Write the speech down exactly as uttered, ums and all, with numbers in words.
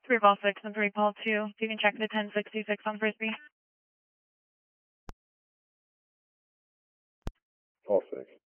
three ball six and three ball two. You can check the ten sixty-six on Frisbee. Ball six.